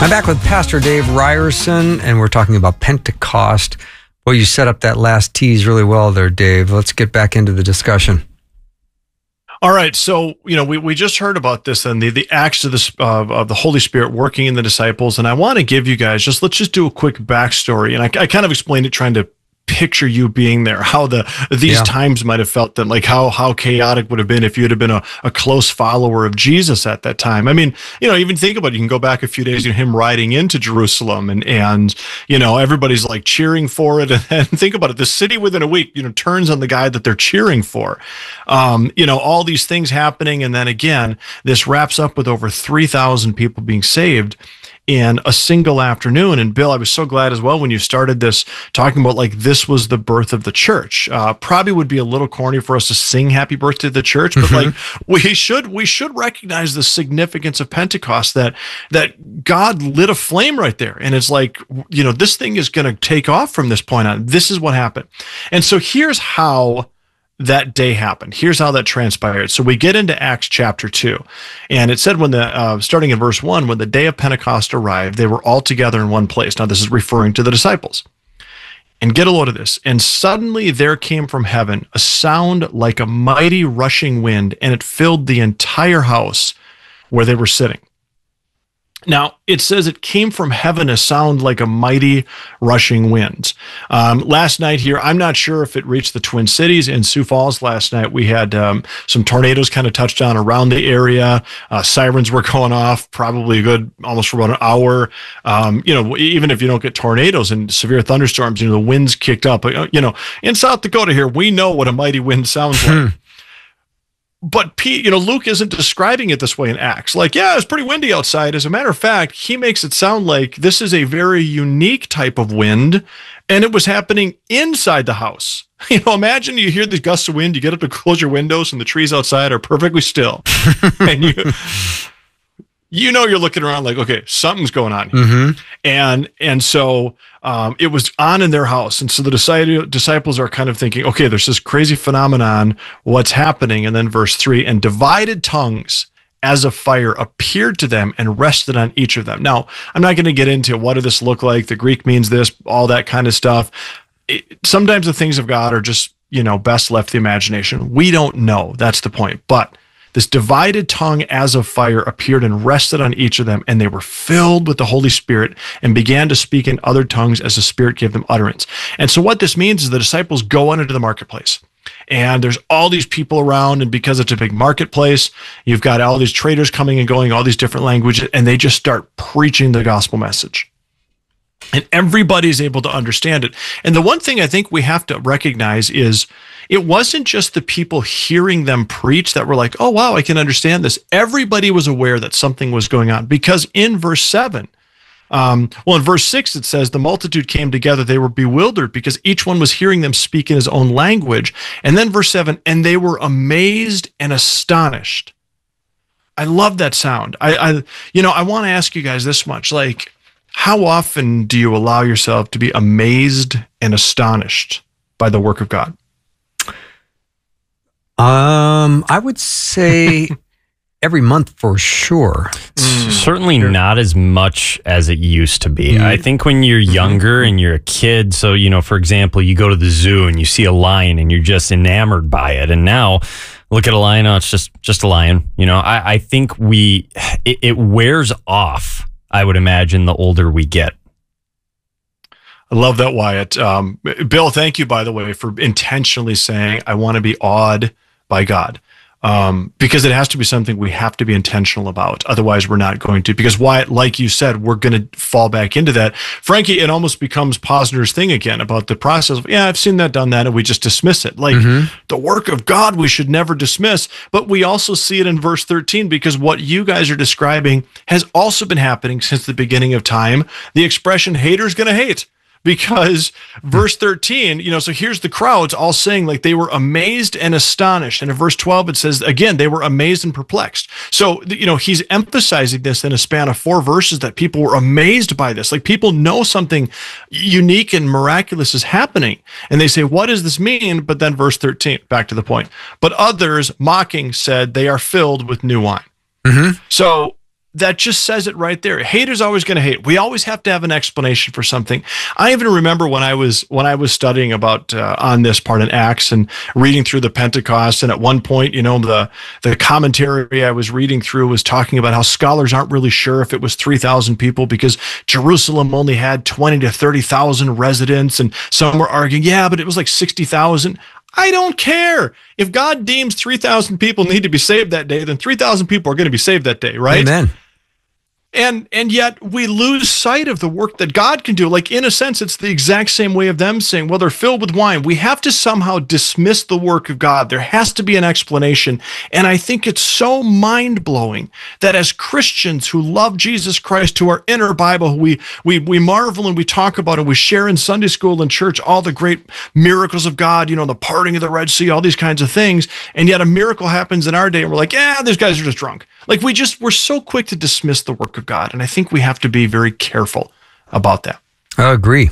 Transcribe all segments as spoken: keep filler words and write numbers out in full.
I'm back with Pastor Dave Ryerson, and we're talking about Pentecost. Well, you set up that last tease really well there, Dave. Let's get back into the discussion. All right, so you know we, we just heard about this and the the acts of the uh, of the Holy Spirit working in the disciples, and I want to give you guys just let's just do a quick backstory, and I, I kind of explained it trying to picture you being there, how the these yeah. times might have felt, that like how how chaotic would have been if you had been a, a close follower of Jesus at that time. I mean, you know, even think about it, you can go back a few days, you know, him riding into Jerusalem and and you know, everybody's like cheering for it, and, and think about it, the city within a week, you know, turns on the guy that they're cheering for. Um, you know, all these things happening, and then again, this wraps up with over three thousand people being saved in a single afternoon. And Bill, I was so glad as well when you started this talking about like this was the birth of the church. Uh, probably would be a little corny for us to sing happy birthday to the church, but mm-hmm. like we should we should recognize the significance of Pentecost, that that God lit a flame right there. And it's like, you know, this thing is going to take off from this point on. This is what happened. And so here's how that day happened. Here's how that transpired. So we get into Acts chapter two, and it said when the, uh, starting in verse one, when the day of Pentecost arrived, they were all together in one place. Now this is referring to the disciples. And get a load of this. And suddenly there came from heaven a sound like a mighty rushing wind, and it filled the entire house where they were sitting. Now, it says it came from heaven, a sound like a mighty rushing wind. Um, last night here, I'm not sure if it reached the Twin Cities. In Sioux Falls last night, we had um, some tornadoes kind of touched down around the area. Uh, sirens were going off, probably a good, almost for about an hour. Um, you know, even if you don't get tornadoes and severe thunderstorms, you know, the winds kicked up. You know, in South Dakota here, we know what a mighty wind sounds like. But Pete, you know, Luke isn't describing it this way in Acts. Like, yeah, it's pretty windy outside. As a matter of fact, he makes it sound like this is a very unique type of wind, and it was happening inside the house. You know, imagine you hear the gusts of wind, you get up to close your windows, and the trees outside are perfectly still. And you you know you're looking around like, okay, something's going on here. Mm-hmm. And and so um, it was on in their house. And so the disciples are kind of thinking, okay, there's this crazy phenomenon, what's happening? And then verse three, and divided tongues as a fire appeared to them and rested on each of them. Now, I'm not going to get into what did this look like, the Greek means this, all that kind of stuff. It, sometimes the things of God are just, you know, best left to the imagination. We don't know. That's the point. But this divided tongue as of fire appeared and rested on each of them, and they were filled with the Holy Spirit and began to speak in other tongues as the Spirit gave them utterance. And so what this means is the disciples go out into the marketplace, and there's all these people around, and because it's a big marketplace, you've got all these traders coming and going, all these different languages, and they just start preaching the gospel message. And everybody's able to understand it. And the one thing I think we have to recognize is it wasn't just the people hearing them preach that were like, oh, wow, I can understand this. Everybody was aware that something was going on, because in verse seven, um, well, in verse six, it says, the multitude came together. They were bewildered because each one was hearing them speak in his own language. And then verse seven, and they were amazed and astonished. I love that sound. I, I you know, I want to ask you guys this much, like, how often do you allow yourself to be amazed and astonished by the work of God? Um, I would say every month for sure. Mm. Certainly sure. Not as much as it used to be. Mm. I think when you're younger and you're a kid, so, you know, for example, you go to the zoo and you see a lion and you're just enamored by it. And now look at a lion, oh, it's just, just a lion. You know, I, I think we, it, it wears off, I would imagine, the older we get. I love that, Wyatt. Um, Bill, thank you, by the way, for intentionally saying, I want to be awed by God, um, because it has to be something we have to be intentional about. Otherwise, we're not going to. Because Wyatt, like you said, we're going to fall back into that. Frankie, it almost becomes Posner's thing again about the process of, yeah, I've seen that, done that, and we just dismiss it. Like mm-hmm. the work of God, we should never dismiss. But we also see it in verse thirteen, because what you guys are describing has also been happening since the beginning of time. The expression hater's going to hate. Because verse thirteen, you know, so here's the crowds all saying like they were amazed and astonished. And in verse twelve, it says, again, they were amazed and perplexed. So, you know, he's emphasizing this in a span of four verses that people were amazed by this. Like people know something unique and miraculous is happening. And they say, what does this mean? But then verse thirteen, back to the point. But others mocking said they are filled with new wine. Mm-hmm. So that just says it right there. Haters always going to hate. We always have to have an explanation for something. I even remember when I was when I was studying about uh, on this part in Acts and reading through the Pentecost, and at one point, you know, the the commentary I was reading through was talking about how scholars aren't really sure if it was three thousand people because Jerusalem only had twenty to thirty thousand residents, and some were arguing, yeah, but it was like sixty thousand. I don't care. If God deems three thousand people need to be saved that day, then three thousand people are going to be saved that day, right? Amen. And and yet we lose sight of the work that God can do. Like, in a sense, it's the exact same way of them saying, well, they're filled with wine. We have to somehow dismiss the work of God. There has to be an explanation. And I think it's so mind-blowing that as Christians who love Jesus Christ, who are in our Bible, we, we, we marvel and we talk about and we share in Sunday school and church all the great miracles of God, you know, the parting of the Red Sea, all these kinds of things. And yet a miracle happens in our day and we're like, yeah, these guys are just drunk. Like, we just, we're so quick to dismiss the work of God. And I think we have to be very careful about that. I agree.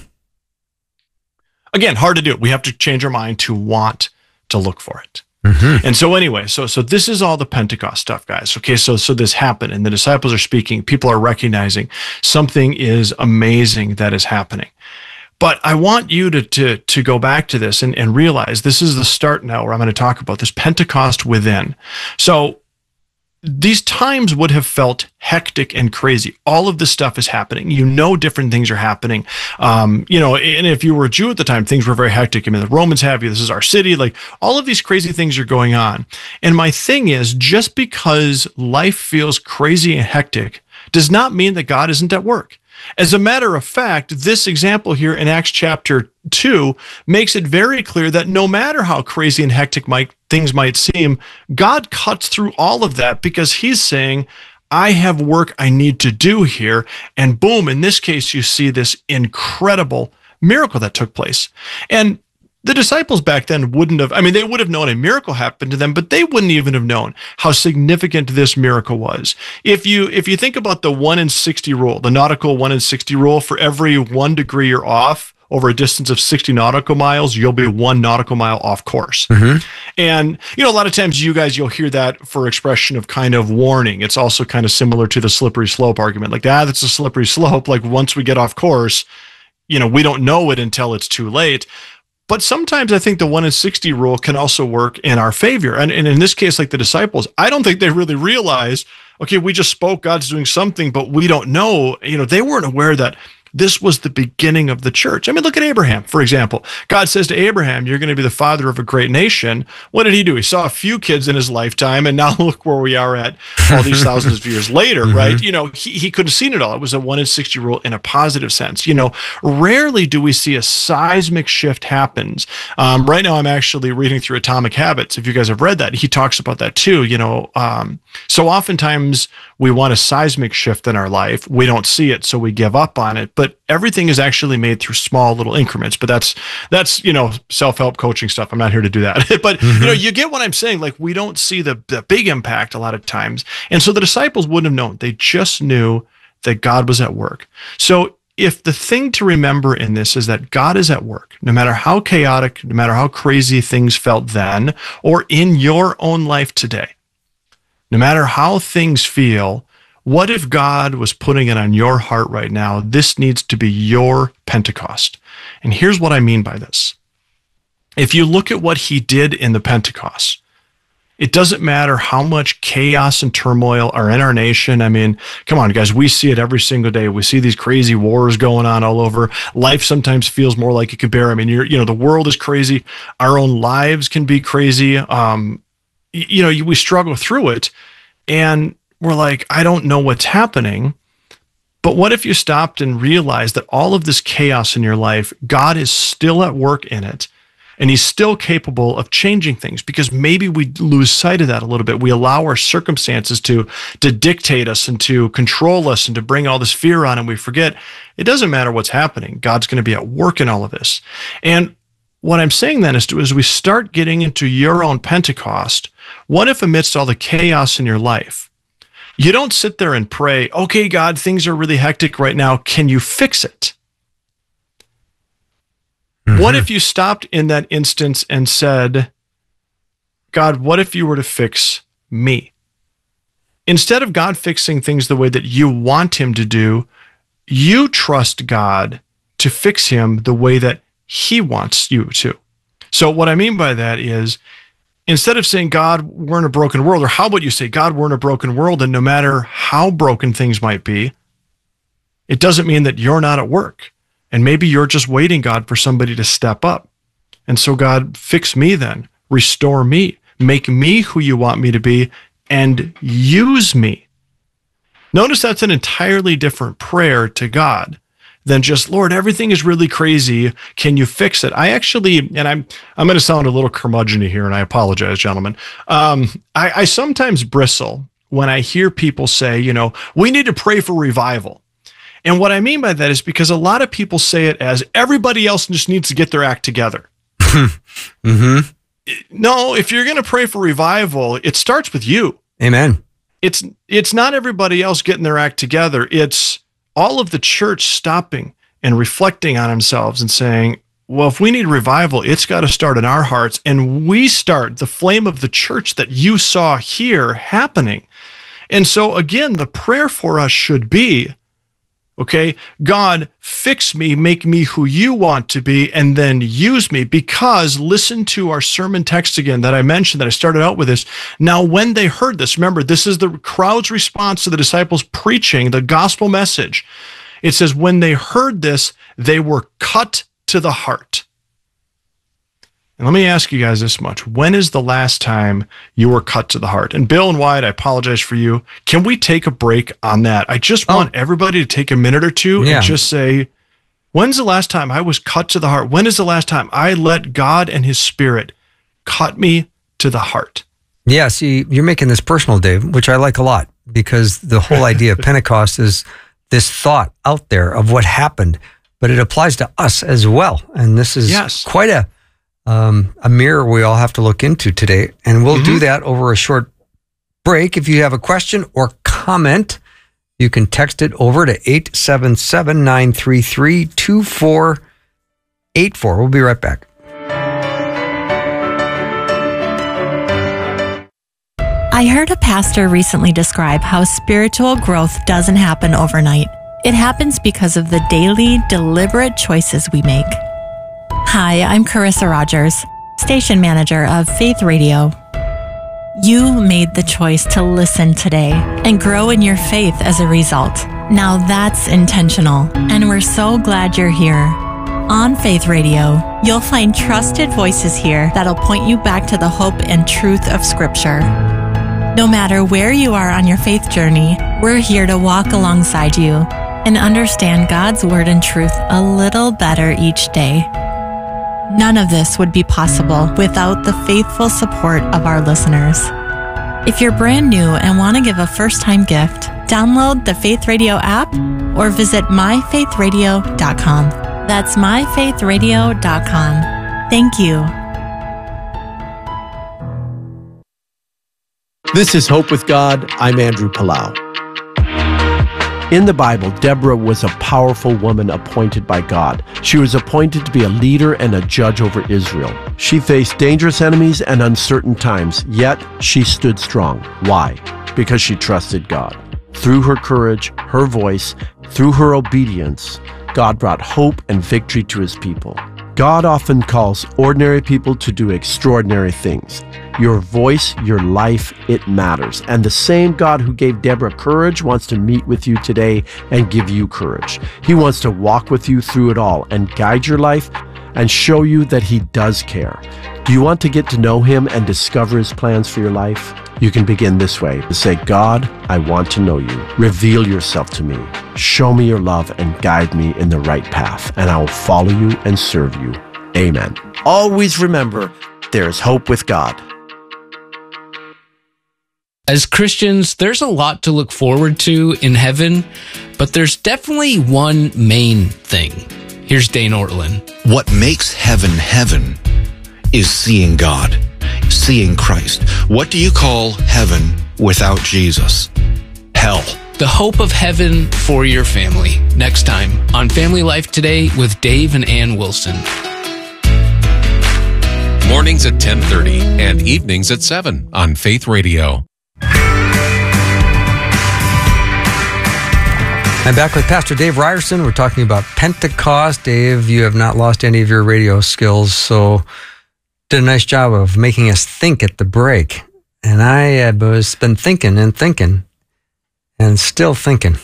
Again, hard to do. We have to change our mind to want to look for it. Mm-hmm. And so anyway, so so this is all the Pentecost stuff, guys. Okay, so so this happened and the disciples are speaking. People are recognizing something is amazing that is happening. But I want you to to to go back to this and, and realize this is the start now where I'm going to talk about this Pentecost within. So these times would have felt hectic and crazy. All of this stuff is happening. You know, different things are happening. Um, you know, and if you were a Jew at the time, things were very hectic. I mean, the Romans have you. This is our city. Like, all of these crazy things are going on. And my thing is, just because life feels crazy and hectic does not mean that God isn't at work. As a matter of fact, this example here in Acts chapter two makes it very clear that no matter how crazy and hectic might, things might seem, God cuts through all of that because he's saying, I have work I need to do here. And boom, in this case, you see this incredible miracle that took place. And the disciples back then wouldn't have, I mean, they would have known a miracle happened to them, but they wouldn't even have known how significant this miracle was. If you if you think about the one in sixty rule, the nautical one in sixty rule, for every one degree you're off over a distance of sixty nautical miles, you'll be one nautical mile off course. Mm-hmm. And, you know, a lot of times you guys, you'll hear that for expression of kind of warning. It's also kind of similar to the slippery slope argument. Like, ah, that's a slippery slope. Like, once we get off course, you know, we don't know it until it's too late. But sometimes I think the one in sixty rule can also work in our favor. And, and in this case, like the disciples, I don't think they really realized, okay, we just spoke, God's doing something, but we don't know. You know, they weren't aware that this was the beginning of the church. I mean, look at Abraham, for example. God says to Abraham, you're going to be the father of a great nation. What did he do? He saw a few kids in his lifetime, and now look where we are at all these thousands of years later, mm-hmm. right? You know, he, he could have seen it all. It was a one in sixty rule in a positive sense. You know, rarely do we see a seismic shift happens. Um, right now, I'm actually reading through Atomic Habits. If you guys have read that, he talks about that too. You know, um, so oftentimes we want a seismic shift in our life. We don't see it, so we give up on it. But everything is actually made through small little increments. But that's, that's you know, self-help coaching stuff. I'm not here to do that. But, mm-hmm. you know, you get what I'm saying. Like, we don't see the, the big impact a lot of times. And so the disciples wouldn't have known. They just knew that God was at work. So if the thing to remember in this is that God is at work, no matter how chaotic, no matter how crazy things felt then, or in your own life today, no matter how things feel, what if God was putting it on your heart right now? This needs to be your Pentecost. And here's what I mean by this. If you look at what he did in the Pentecost, it doesn't matter how much chaos and turmoil are in our nation. I mean, come on, guys, we see it every single day. We see these crazy wars going on all over. Life sometimes feels more like it could bear. I mean, you're, you know, the world is crazy. Our own lives can be crazy. Um, you know, we struggle through it. And we're like, I don't know what's happening. But what if you stopped and realized that all of this chaos in your life, God is still at work in it, and he's still capable of changing things? Because maybe we lose sight of that a little bit. We allow our circumstances to, to dictate us and to control us and to bring all this fear on, and we forget it doesn't matter what's happening. God's going to be at work in all of this. And what I'm saying then is, to, as we start getting into your own Pentecost, what if amidst all the chaos in your life, you don't sit there and pray, okay, God, things are really hectic right now. Can you fix it? Mm-hmm. What if you stopped in that instance and said, God, what if you were to fix me? instead of God fixing things the way that you want him to do, you trust God to fix him the way that he wants you to. So what I mean by that is, instead of saying, God, we're in a broken world, or how about you say, God, we're in a broken world, and no matter how broken things might be, it doesn't mean that you're not at work. And maybe you're just waiting, God, for somebody to step up. And so, God, fix me then, restore me, make me who you want me to be, and use me. Notice that's an entirely different prayer to God than just, Lord, everything is really crazy. Can you fix it? I actually, and I'm I'm going to sound a little curmudgeon-y here, and I apologize, gentlemen. Um, I, I sometimes bristle when I hear people say, you know, we need to pray for revival. And what I mean by that is because a lot of people say it as everybody else just needs to get their act together. mm-hmm. No, if you're going to pray for revival, it starts with you. Amen. It's it's not everybody else getting their act together. It's all of the church stopping and reflecting on themselves and saying, well, if we need revival, it's got to start in our hearts. And we start the flame of the church that you saw here happening. And so again, the prayer for us should be, okay, God, fix me, make me who you want to be, and then use me. Because listen to our sermon text again that I mentioned, that I started out with this. Now, when they heard this, remember, this is the crowd's response to the disciples preaching the gospel message. It says, when they heard this, they were cut to the heart. And let me ask you guys this much. When is the last time you were cut to the heart? And Bill and Wyatt, I apologize for you. Can we take a break on that? I just want oh. everybody to take a minute or two yeah. and just say, when's the last time I was cut to the heart? When is the last time I let God and his Spirit cut me to the heart? Yeah, see, you're making this personal, Dave, which I like a lot, because the whole idea of Pentecost is this thought out there of what happened, but it applies to us as well. And this is yes. quite a Um, a mirror we all have to look into today. And we'll mm-hmm. do that over a short break. If you have a question or comment, you can text it over to eight seven seven, nine three three, two four eight four. We'll be right back. I heard a pastor recently describe how spiritual growth doesn't happen overnight. It happens because of the daily, deliberate choices we make. Hi, I'm Carissa Rogers, station manager of Faith Radio. You made the choice to listen today and grow in your faith as a result. Now that's intentional, and we're so glad you're here. On Faith Radio, you'll find trusted voices here that'll point you back to the hope and truth of Scripture. No matter where you are on your faith journey, we're here to walk alongside you and understand God's word and truth a little better each day. None of this would be possible without the faithful support of our listeners. If you're brand new and want to give a first-time gift, download the Faith Radio app or visit my faith radio dot com. That's my faith radio dot com. Thank you. This is Hope with God. I'm Andrew Palau. In the Bible, Deborah was a powerful woman appointed by God. She was appointed to be a leader and a judge over Israel. She faced dangerous enemies and uncertain times, yet she stood strong. Why? Because she trusted God. Through her courage, her voice, through her obedience, God brought hope and victory to his people. God often calls ordinary people to do extraordinary things. Your voice, your life, it matters. And the same God who gave Deborah courage wants to meet with you today and give you courage. He wants to walk with you through it all and guide your life and show you that he does care. Do you want to get to know him and discover his plans for your life? You can begin this way. Say, God, I want to know you. Reveal yourself to me. Show me your love and guide me in the right path, and I will follow you and serve you. Amen. Always remember, there is hope with God. As Christians, there's a lot to look forward to in heaven, but there's definitely one main thing. Here's Dane Ortlund. What makes heaven heaven is seeing God, seeing Christ. What do you call heaven without Jesus? Hell. The hope of heaven for your family. Next time on Family Life Today with Dave and Ann Wilson. Mornings at ten thirty and evenings at seven on Faith Radio. I'm back with Pastor Dave Ryerson. We're talking about Pentecost. Dave, you have not lost any of your radio skills, so did a nice job of making us think at the break. And I have been thinking and thinking and still thinking.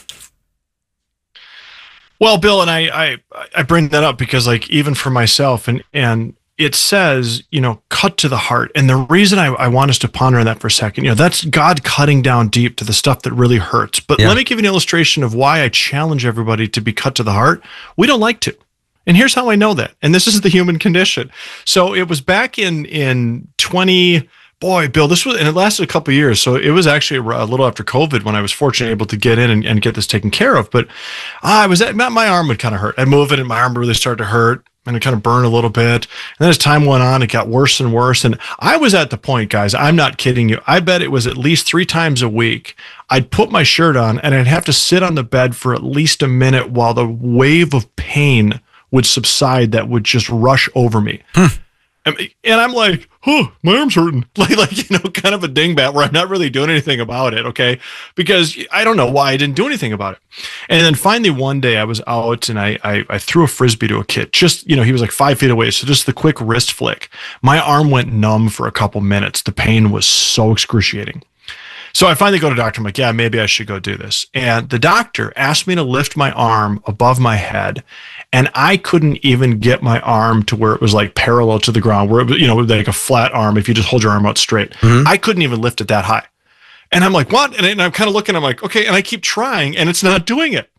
Well, Bill, and I, I, I bring that up because, like, even for myself, and and it says, you know, cut to the heart. And the reason I, I want us to ponder on that for a second, you know, that's God cutting down deep to the stuff that really hurts. But yeah. Let me give you an illustration of why I challenge everybody to be cut to the heart. We don't like to. And here's how I know that. And this is the human condition. So it was back in, in twenty, boy, Bill, this was, and it lasted a couple of years. So it was actually a little after COVID when I was fortunate able to get in and, and get this taken care of. But I was at, my arm would kind of hurt. I'd move it and my arm really started to hurt. And it kind of burned a little bit. And then as time went on, it got worse and worse. And I was at the point, guys, I'm not kidding you. I bet it was at least three times a week. I'd put my shirt on and I'd have to sit on the bed for at least a minute while the wave of pain would subside that would just rush over me. Hmm. And I'm like, oh, my arm's hurting. Like, like, you know, kind of a dingbat where I'm not really doing anything about it, okay? Because I don't know why I didn't do anything about it. And then finally one day I was out and I, I, I threw a Frisbee to a kid. Just, you know, he was like five feet away, so just the quick wrist flick. My arm went numb for a couple minutes. The pain was so excruciating. So I finally go to the doctor. I'm like, yeah, maybe I should go do this. And the doctor asked me to lift my arm above my head. And I couldn't even get my arm to where it was like parallel to the ground, where it was, you know, like a flat arm if you just hold your arm out straight. Mm-hmm. I couldn't even lift it that high. And I'm like, what? And, and I'm kind of looking, I'm like, okay. And I keep trying and it's not doing it.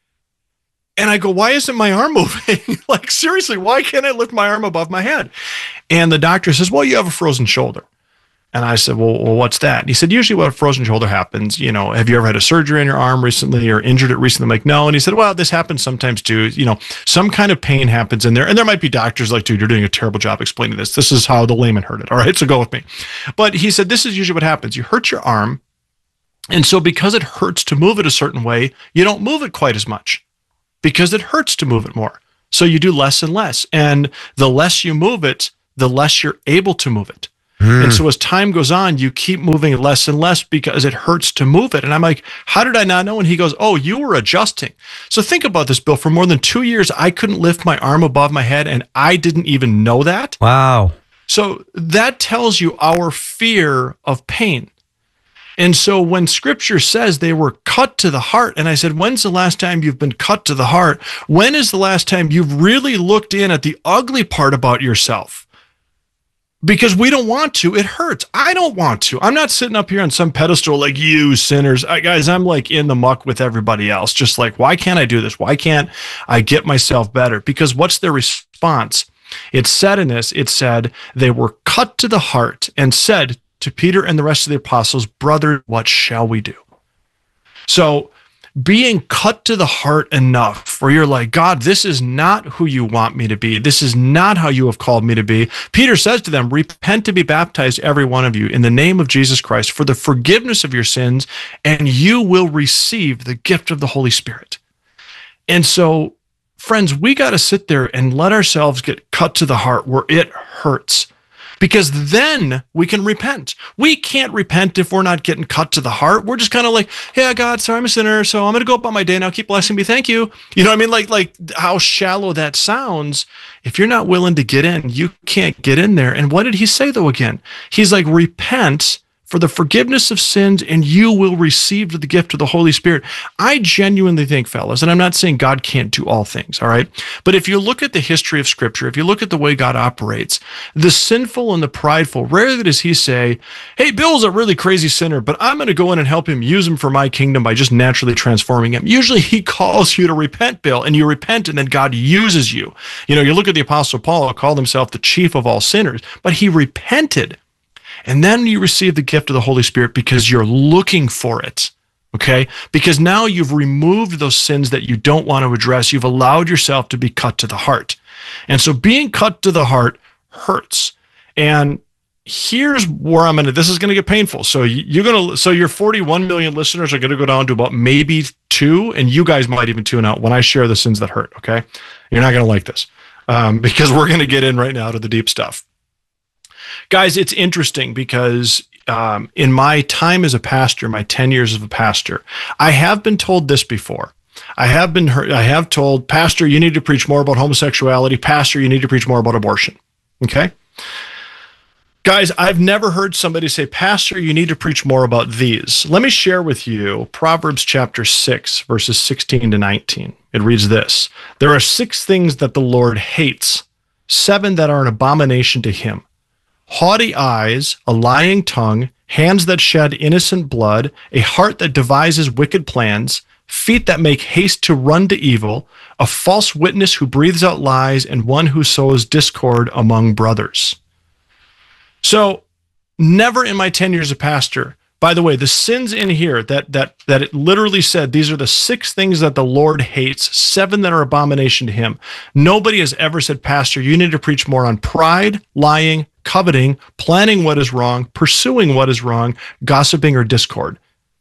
And I go, why isn't my arm moving? Like, seriously, why can't I lift my arm above my head? And the doctor says, well, you have a frozen shoulder. And I said, well, well, what's that? And he said, usually what a frozen shoulder happens, you know, have you ever had a surgery on your arm recently or injured it recently? I'm like, no. And he said, well, this happens sometimes too. You know, some kind of pain happens in there. And there might be doctors like, dude, you're doing a terrible job explaining this. This is how the layman heard it. All right, so go with me. But he said, this is usually what happens. You hurt your arm. And so because it hurts to move it a certain way, you don't move it quite as much because it hurts to move it more. So you do less and less. And the less you move it, the less you're able to move it. And so as time goes on, you keep moving less and less because it hurts to move it. And I'm like, how did I not know? And he goes, oh, you were adjusting. So think about this, Bill. For more than two years, I couldn't lift my arm above my head, and I didn't even know that. Wow. So that tells you our fear of pain. And so when scripture says they were cut to the heart, and I said, when's the last time you've been cut to the heart? When is the last time you've really looked in at the ugly part about yourself? Because we don't want to. It hurts. I don't want to. I'm not sitting up here on some pedestal like you sinners. I, guys, I'm like in the muck with everybody else. Just like, why can't I do this? Why can't I get myself better? Because what's their response? It said in this, it said, they were cut to the heart and said to Peter and the rest of the apostles, brother, what shall we do? So being cut to the heart enough where you're like, God, this is not who you want me to be. This is not how you have called me to be. Peter says to them, repent to be baptized, every one of you, in the name of Jesus Christ for the forgiveness of your sins, and you will receive the gift of the Holy Spirit. And so, friends, we got to sit there and let ourselves get cut to the heart where it hurts. Because then we can repent. We can't repent if we're not getting cut to the heart. We're just kind of like, yeah, God, sorry, I'm a sinner, so I'm going to go about my day now. Keep blessing me. Thank you. You know what I mean? Like, like how shallow that sounds. If you're not willing to get in, you can't get in there. And what did he say, though, again? He's like, repent for the forgiveness of sins, and you will receive the gift of the Holy Spirit. I genuinely think, fellas, and I'm not saying God can't do all things, all right? But if you look at the history of Scripture, if you look at the way God operates, the sinful and the prideful, rarely does he say, hey, Bill's a really crazy sinner, but I'm going to go in and help him, use him for my kingdom by just naturally transforming him. Usually he calls you to repent, Bill, and you repent, and then God uses you. You know, you look at the Apostle Paul, who called himself the chief of all sinners, but he repented. And then you receive the gift of the Holy Spirit because you're looking for it, okay? Because now you've removed those sins that you don't want to address. You've allowed yourself to be cut to the heart. And so being cut to the heart hurts. And here's where I'm going to, this is going to get painful. So you're going to, so your forty-one million listeners are going to go down to about maybe two, and you guys might even tune out when I share the sins that hurt, okay? You're not going to like this um, because we're going to get in right now to the deep stuff. Guys, it's interesting because um, in my time as a pastor, my ten years as a pastor, I have been told this before. I have been heard, I have told, Pastor, you need to preach more about homosexuality. Pastor, you need to preach more about abortion. Okay? Guys, I've never heard somebody say, Pastor, you need to preach more about these. Let me share with you Proverbs chapter six, verses sixteen to nineteen. It reads this: there are six things that the Lord hates, seven that are an abomination to him: haughty eyes, a lying tongue, hands that shed innocent blood, a heart that devises wicked plans, feet that make haste to run to evil, a false witness who breathes out lies, and one who sows discord among brothers. So never in my ten years as a pastor, by the way, the sins in here that that that it literally said, these are the six things that the Lord hates, seven that are abomination to him. Nobody has ever said, Pastor, you need to preach more on pride, lying, coveting, planning what is wrong, pursuing what is wrong, gossiping, or discord.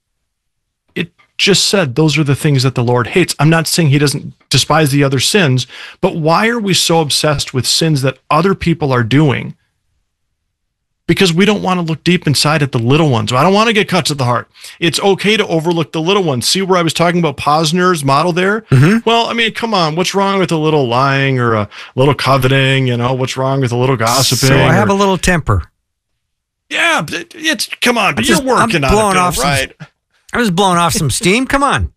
It just said those are the things that the Lord hates. I'm not saying he doesn't despise the other sins, but why are we so obsessed with sins that other people are doing? Because we don't want to look deep inside at the little ones. I don't want to get cut to the heart. It's okay to overlook the little ones. See where I was talking about Posner's model there? Mm-hmm. Well, I mean, come on. What's wrong with a little lying or a little coveting? You know, what's wrong with a little gossiping? So I have or, a little temper. Yeah, it's come on. But just, you're working I'm on it, off though, right? Some, I was blowing off some steam. Come on.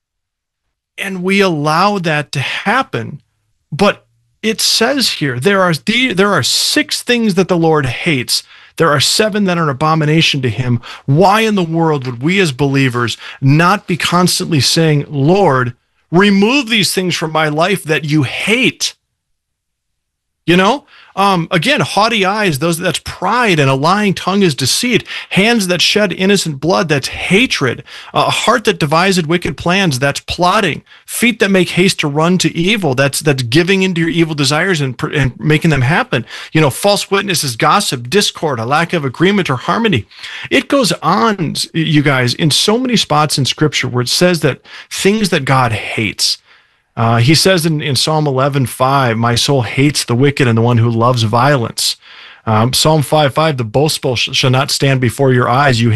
And we allow that to happen. But it says here, there are the, there are six things that the Lord hates. There are seven that are an abomination to him. Why in the world would we as believers not be constantly saying, Lord, remove these things from my life that you hate? You know, um, again, haughty eyes, those that's pride, and a lying tongue is deceit. Hands that shed innocent blood, that's hatred. A heart that devised wicked plans, that's plotting. Feet that make haste to run to evil, that's that's giving into your evil desires and, and making them happen. You know, false witnesses, gossip, discord, a lack of agreement or harmony. It goes on, you guys, in so many spots in Scripture where it says that things that God hates. Uh, he says in, in Psalm eleven five, my soul hates the wicked and the one who loves violence. Um, Psalm five five, the boastful sh- shall not stand before your eyes. You